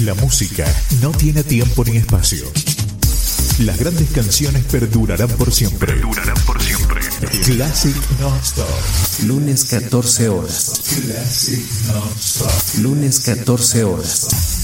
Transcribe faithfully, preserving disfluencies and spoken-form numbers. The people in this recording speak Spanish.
La música no tiene tiempo ni espacio. Las grandes canciones perdurarán por siempre. Perdurarán por siempre. Classic Non-Stop. Lunes catorce horas. Classic Non-Stop. Lunes catorce horas.